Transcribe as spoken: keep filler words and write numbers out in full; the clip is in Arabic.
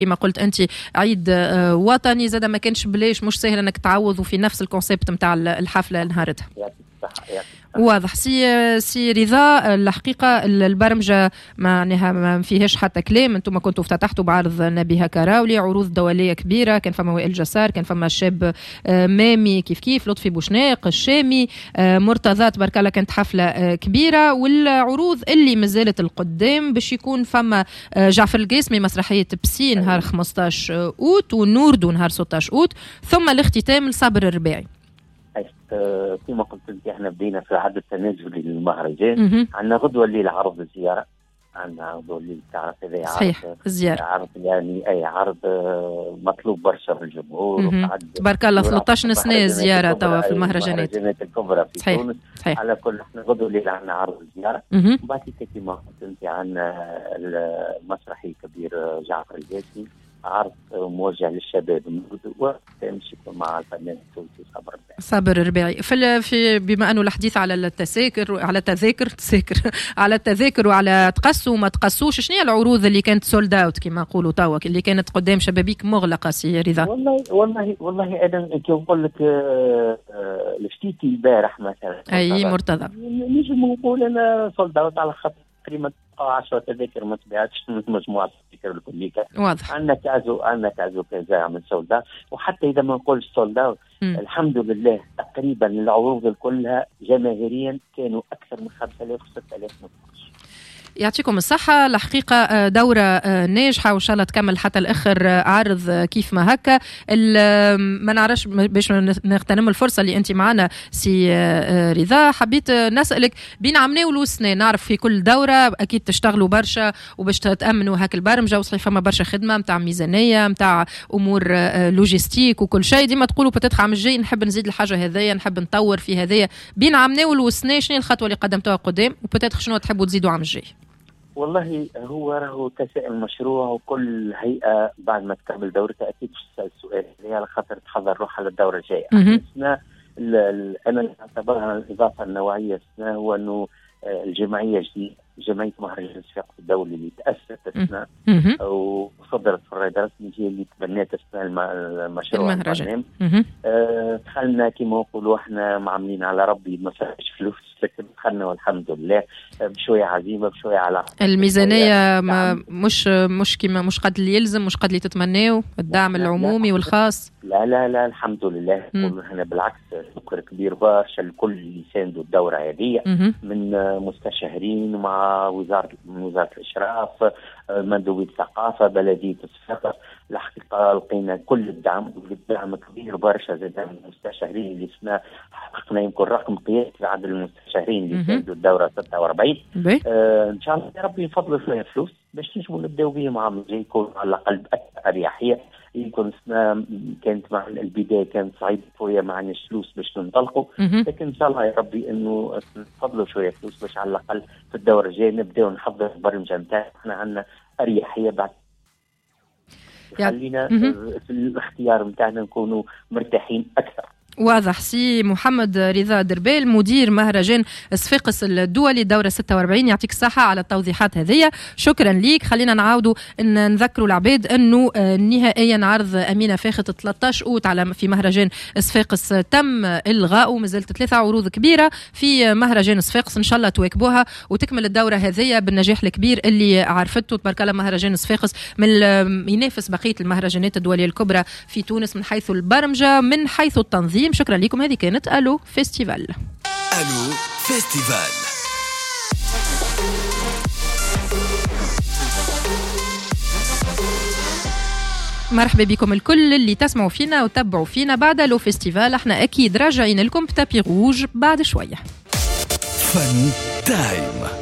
كما قلت أنت عيد وطني زاد ما كانش بلاش مش سهل أنك تعوض وفي نفس الكونسيبت متاع الحفلة نهارتها. واضح. سي سي رضا، الحقيقة البرمجة معناها ما فيهاش حتى كلام. انتم كنتوا افتتحتوا بعرض نبيها كراولي، عروض دولية كبيرة، كان فما وائل جسار، كان فما شاب مامي كيف كيف، لطفي بوشناق، الشامي، مرتضى، تبارك الله كانت حفلة كبيرة. والعروض اللي مازالت القدام باش يكون فما جعفر القاسمي مسرحية بسين نهار خمسطاش أوت، ونوردو نهار ستطاش أوت، ثم الاختتام لصابر الرباعي. كما قلت انت احنا بدينا في العدد التنازلي للمهرجان. عندنا غدوه الليل عرض الزياره، عندنا غدوه الليل تعرف هذا صحيح الزياره، عرض يعني اي عرض مطلوب برشا من الجمهور. تبارك الله ثلاثة عشر سنه زياره توا في المهرجانات الكبرى في صحيح. تونس. صحيح. على كل احنا غدوه الليل عندنا عرض الزياره، وبعد كما قلت انت عندنا المسرحي الكبير جعفر القاسمي، عرض موجه للشباب وتمشي مع الفنان التونسي صابر الرباعي. صابر الرباعي في في بما انه الحديث على التذاكر على التذاكر تذاكر على التذاكر وعلى تقسوا وما تقسوش، شنو هي العروض اللي كانت سولد اوت كما نقولوا توا اللي كانت قدام شبابيك مغلقه سي رضا؟ والله والله والله انا كي نقول لك لفتيتي البارح مثلا اي مرتضى نجم نقول انا سولد اوت على خاطر تقريبا عشرة تذاكر ما تبيعتش من مجموعة التذاكر الكلية. واضح. عندنا كازو عندنا كازو كذا من سولد اوت، وحتى إذا ما نقولش سولد اوت الحمد لله تقريبا العروض كلها جماهيريا كانوا أكثر من خمسة آلاف وستة آلاف نفر. يعطيكم الصحة. الحقيقة دورة ناجحة وإن شاء الله تكمل حتى الآخر عرض كيف ما هكا. ما نعرفش باش نغتنم الفرصة اللي أنت معنا سي رضا، حبيت نسألك بين عمنا والوسنة، نعرف في كل دورة أكيد تشتغلوا برشا وباش تأمنوا هاك البرمجة، وصحيح فما برشا خدمة متاع ميزانية متاع أمور لوجيستيك وكل شيء. ديما تقولوا بتتخ عام الجاي نحب نزيد الحاجة هذيا، نحب نطور في هذيا. بين عمنا والوسنة شنو الخطوة اللي قدمتوها قدام وبتتخ شنو تحبوا تزيدوا عام الجاي؟ والله هو راهو تساءل المشروع، وكل هيئة بعد ما تكمل دورتها أكيد تسأل السؤال اللي على خاطر تحضر روحها للدورة الجاية. أنا أنا أعتبرها الإضافة النوعية السنة هو أنه الجمعية جديدة، جمعية مهرجان الصفاقس الدولي اللي تأسست السنة وصدرت في الرائد الرسمي هي اللي تبنت السنة المشروع المهرجان. أه دخلنا كما نقولوا احنا معاملين على ربي ما فيش فلوس، لكن دخلنا والحمد لله بشوية عزيمة بشوية على الميزانية ما مش مش كما مش قد اللي يلزم، مش قد اللي تتمناو الدعم لا العمومي لا والخاص. لا لا لا الحمد لله احنا بالعكس شكر كبير برشا لكل اللي ساندوا الدورة هذه من مستشارين مع وزارة من وزارة الإشراف، مندوبية الثقافة، بلدية الصفاقس. الحقيقة لقينا كل الدعم والدعم كبير برشا زاد من المستشارين اللي سنا حققنا يمكن رقم قياسي في عدد المستشارين اللي ساندوا الدورة ستة وأربعين. آه إن شاء الله يا ربي يفضلوا شوية فلوس باش نجموا نبداو بهم عام جاي يكون على الأقل بأكثر أريحية. يمكن سنة كانت مع البداية كانت صعيبة شوية ما عندناش فلوس باش ننطلقوا، لكن إن شاء الله يا ربي إنه نفضلوا شوية فلوس باش على الأقل في الدورة الجاية نبداو نحضر البرمجة نتاعنا. إحنا عندنا أريحية بعد خلينا في الاختيار نتاعنا نكونوا مرتاحين أكثر. واضح. سي محمد رضا دربيل مدير مهرجان صفاقس الدولي دورة ستة وأربعين، يعطيك الصحة على التوضيحات هذه، شكرا ليك. خلينا نعاودوا ان نذكروا العباد انه نهائيا عرض أمينة فاخت ثلاثة عشر أوت على في مهرجان صفاقس تم الغائه، مازالت ثلاثة عروض كبيرة في مهرجان صفاقس، ان شاء الله تواكبوها وتكمل الدورة هذه بالنجاح الكبير اللي عرفته تبارك الله. مهرجان صفاقس من ينافس بقية المهرجانات الدولية الكبرى في تونس من حيث البرمجة من حيث التنظيم. شكرا لكم. هذه كانت ألو فيستيفال. ألو فيستيفال. مرحبا بكم الكل اللي تسمعوا فينا وتتبعوا فينا بعد ألو فيستيفال. احنا أكيد راجعين لكم بتابي روج بعد شوية. فن تايم.